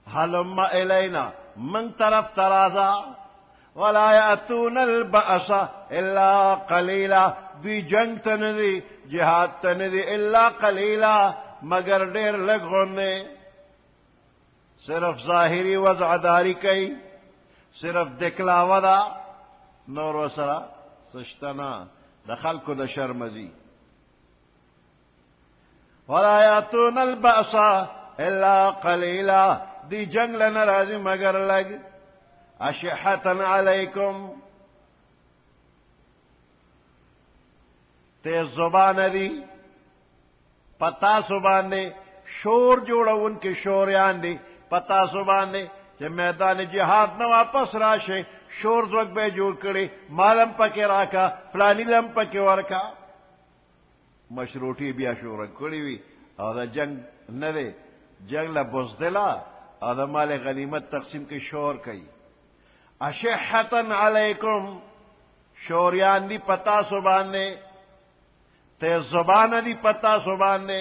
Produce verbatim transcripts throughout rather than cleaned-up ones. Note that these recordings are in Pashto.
هلم الینا من طرف ترازا ولا یأتون البأس الا قلیلا دوی جنگ تندی جہاد تندی الا قلیلا مگر دیر لگونے صرف ظاہری وضعداری کئی صرف دکلاوہ دا نور وسرا سشتنا دخل کو دا شرمزی ولا یأتون البأس الا قلیلا دی جنگ لنرازی مگر لگ اشحتن علیکم تیز زبان دی پتا زبان دی شور جوڑا ان کے شوریان دی پتا زبان دی کہ میدان جہاد نہ واپس راشے شور زوگ بے جوڑ کرے مالم پکے راکا فلانی لم پکے ورکا مشروطی بیا شورن کری وی اور دا جنگ نہ دے جنگ لا بزدلا اور دا مال غنیمت تقسیم کے شور کئی اشحتن علیکم شوریان دی پتا زبان نے تیز زبان دی پتا زبان نے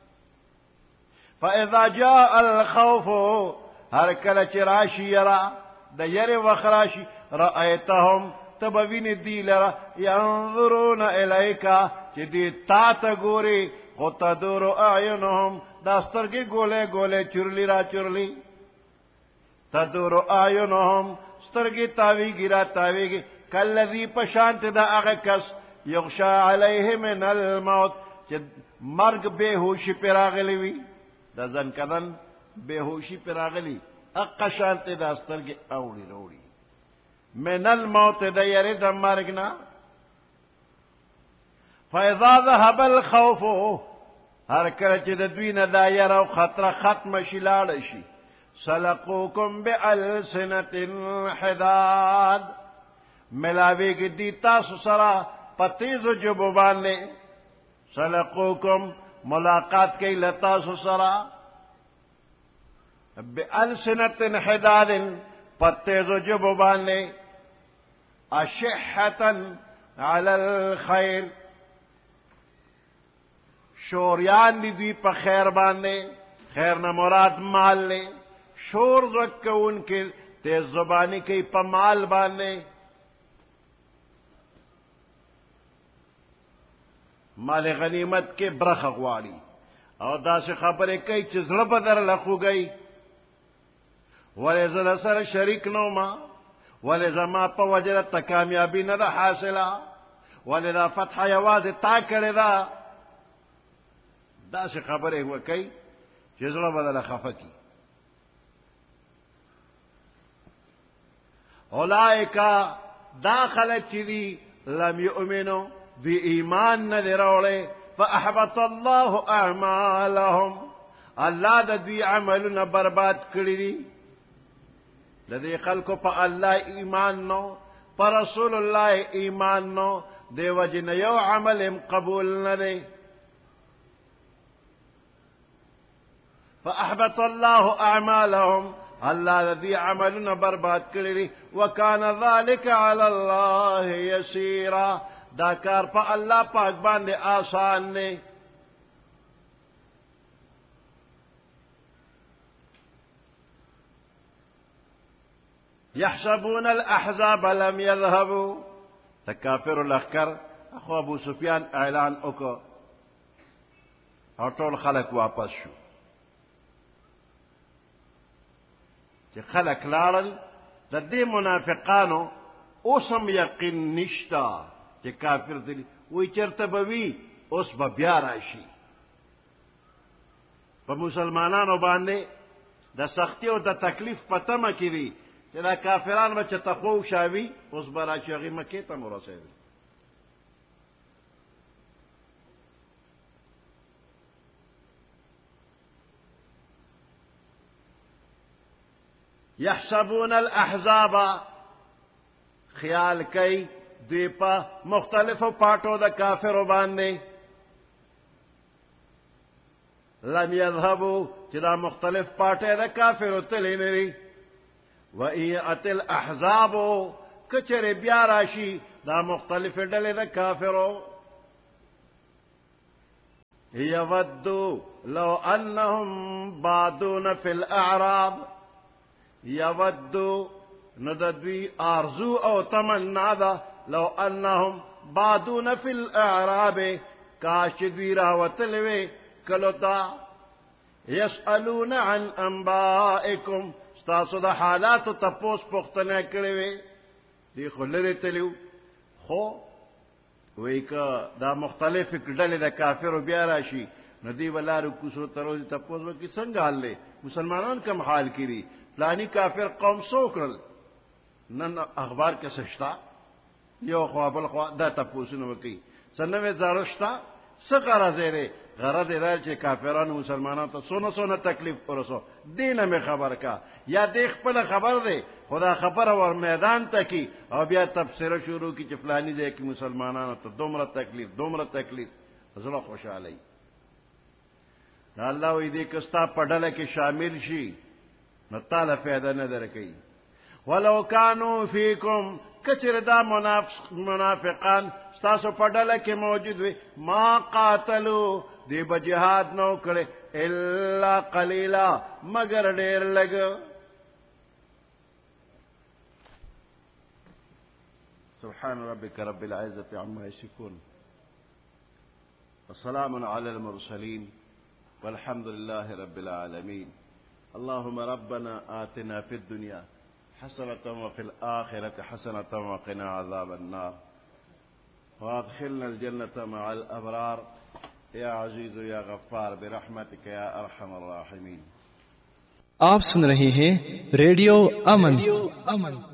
فاذا جاء الخوف ہر کل چراشی یرا دا یر وخراشی رأیتهم تبوین دی لرا ینظرون الیکا چی دی تا تا گوری خود تدور اعینهم داستر کی گولے گولے چرلی را چرلی تدور اعینهم سترگی تاوی گیرا تاوی گی کالذی پشانت دا اغکس یغشا علیہ من الموت چی مرگ بے ہوشی پر آگلیوی دا زن کدن بے ہوشی پر آگلی اقا شانت دا سترگی اوڑی روڑی من الموت دا یری دا مرگنا فاذا ذهب الخوف ہر کرچ دا دوین دا یرو خطر ختم شلالشی سلقوکم بألسنت حداد ملاوی کی دی تاسو سرا پتیز جبوبان نے سلقوکم ملاقات کی لتاسو سرا بألسنت حداد پتیز جبوبان نے اشحتا علی الخیر شوریان دی دوی پا خیر باندے خیر نہ مراد مال لے شور زک ان کے تیز زبانی کی پا مال باندے مال غنیمت کے برخ غواری اور دا سے خبریں کئی چیز ربدر لخو گئی ولی زل سر شریک نو ما ولی زما پا وجرت کامیابی ندا حاصلہ ولی دا فتح یواز تا کرے دا دا سے خبریں ہوا کئی چیز ربدر خفا کی اولائکا داخل چیدی لم یؤمنو بی ایمان ندی روڑے فاحبط اللہ اعمالهم اللہ دا دوی عملنا برباد کری دی لدی خلقو پا اللہ ایمان نو پا رسول اللہ ایمان نو دے وجن یو عمل قبول ندی فاحبط اللہ اعمالهم اللہ لدی عملنا برباد کری دی وکان ذالک علی اللہ یسیرا دا کار پا اللہ پاک باندے آسان نے یحسبون الاحزاب لم یذهبوا تکافر الاخکر اخو ابو سفیان اعلان اکو اور طول خلق واپس شو کہ خلق لارل دا دی منافقانو اوسم یقین نشتا کہ کافر دلی وی چرتبوی اس با بیاراشی پا مسلمانانو باندے دا سختی و دا تکلیف پتما کی دی کہ دا کافران بچا تخوو شاوی اس براشی اغی مکیتا مرسے دی یحسبون الاحزاب خیال کئی دیپا مختلف پارٹوں دا کافر باندے لم یذهبوا چدا مختلف پارٹے دا کافر تلی نری وَإِيَأَتِ الْأَحْزَابُ کچر بیاراشی دا مختلف ڈلے دا کافرو یودو لو انہم بادون فی الاعراب یودو نددوی آرزو او تمنا دا لو انهم بادون فی الاعراب کاش دوی راوتلوی کلوتا یسألون عن انبائکم ستاسو دا حالاتو تپوس پختنه کروی دی خلر تلیو خو وی که دا مختلف ډلې د کافرو بیا راشي ندی ولارو کوسو تروزی تپوس وکي څنګه حال لې مسلمانان کم حال کړي پلانی کافر قوم سوکرل نن اخبار کې سشتا یو خو بل خو دا تپوسونه وکي سنوي زارشتا څه غرض یې غرض یې چې کافرانو مسلمانانو ته سونه سونه تکلیف ورسو دینه می خبر کا یا دې خپل خبر دی خدا خبر ور میدان ته کی او بیا تفسیر شروع کی چې فلانی دی کې مسلمانانو ته دومره تکلیف دومره تکلیف زړه خوشاله دا الله وی دې کستا پډله کې شامل شي نو تعالی فائدہ نه درکې ولو کانوا فیکم کچر دا منافقان ستاسو پډله کې موجود وي ما قاتلو دی بجهاد نو کړي الا قليلا مگر ډېر لګ سبحان ربك رب العزة عما يصفون وسلام على المرسلين والحمد لله رب العالمين اللهم ربنا آتنا في الدنيا حسنة وفي الآخرة حسنة وقنا عذاب النار وادخلنا الجنة مع الأبرار يا عزيز يا غفار برحمتك يا أرحم الراحمين. آپ سن رہے ہیں ریڈیو امن